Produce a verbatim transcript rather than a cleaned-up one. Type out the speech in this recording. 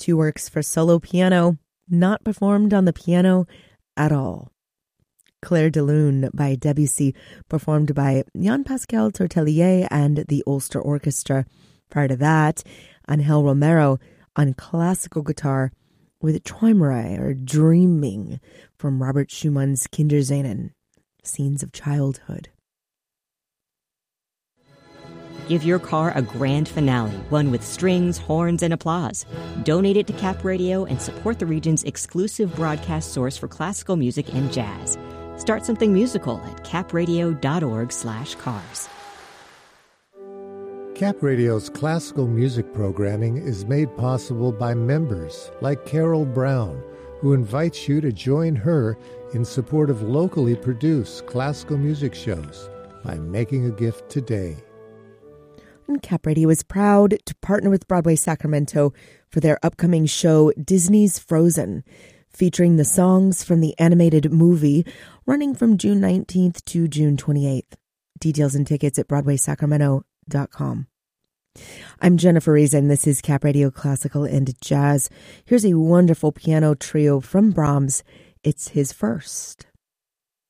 two works for solo piano, not performed on the piano at all. Clair de Lune by Debussy, performed by Jean-Pascal Tortelier and the Ulster Orchestra. Prior to that, Angel Romero on classical guitar with Träumerei, or Dreaming, from Robert Schumann's Kinderscenen, Scenes of Childhood. Give your car a grand finale, one with strings, horns, and applause. Donate it to Cap Radio and support the region's exclusive broadcast source for classical music and jazz. Start something musical at capradio.org slash cars. Cap Radio's classical music programming is made possible by members like Carol Brown, who invites you to join her in support of locally produced classical music shows by making a gift today. And Cap Radio is proud to partner with Broadway Sacramento for their upcoming show Disney's Frozen, featuring the songs from the animated movie, running from June nineteenth to June twenty-eighth. Details and tickets at broadway sacramento dot com. I'm Jennifer Reason. This is Cap Radio Classical and Jazz. Here's a wonderful piano trio from Brahms. It's his first.